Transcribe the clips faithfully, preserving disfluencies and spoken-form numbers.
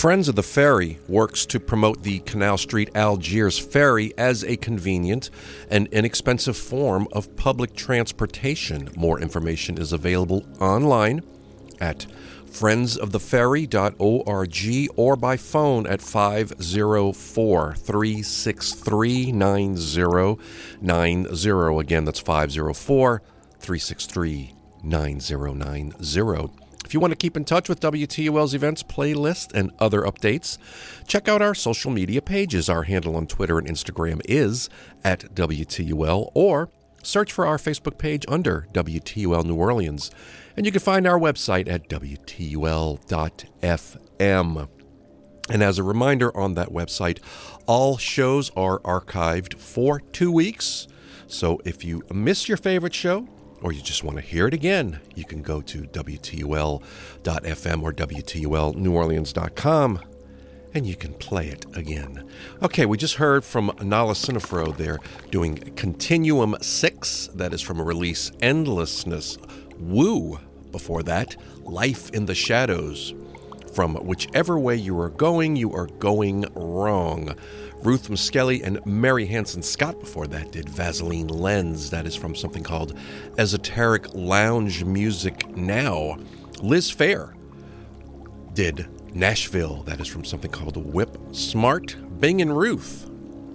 Friends of the Ferry works to promote the Canal Street Algiers Ferry as a convenient and inexpensive form of public transportation. More information is available online at friends of the ferry dot org or by phone at five oh four, three six three, nine oh nine oh. Again, that's five oh four, three six three, nine oh nine oh. If you want to keep in touch with W T U L's events, playlist, and other updates, check out our social media pages. Our handle on Twitter and Instagram is at W T U L, or search for our Facebook page under W T U L New Orleans. And you can find our website at W T U L dot F M. And as a reminder, on that website, all shows are archived for two weeks. So if you miss your favorite show, or you just want to hear it again, you can go to W T U L dot F M or W T U L New Orleans dot com, and you can play it again. Okay, we just heard from Nala Cinefro there doing Continuum six. That is from a release, Endlessness. Woo! Before that, Life in the Shadows. From Whichever Way You Are Going, You Are Going Wrong. Ruth Muskelly and Mary Hanson Scott before that did Vaseline Lens. That is from something called Esoteric Lounge Music Now. Liz Fair did Nashville. That is from something called Whip Smart. Bing and Ruth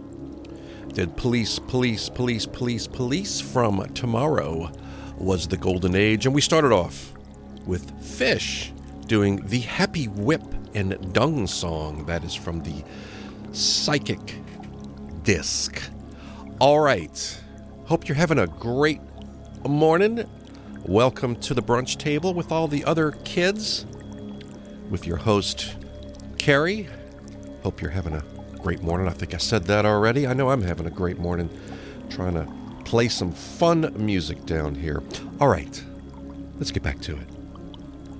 did Police, Police, Police, Police, Police from Tomorrow Was the Golden Age. And we started off with Fish doing the Happy Whip and Dung Song. That is from the Psychic Disc. All right. Hope you're having a great morning. Welcome to the brunch table with all the other kids. With your host, Carrie. Hope you're having a great morning. I think I said that already. I know I'm having a great morning. Trying to play some fun music down here. All right. Let's get back to it.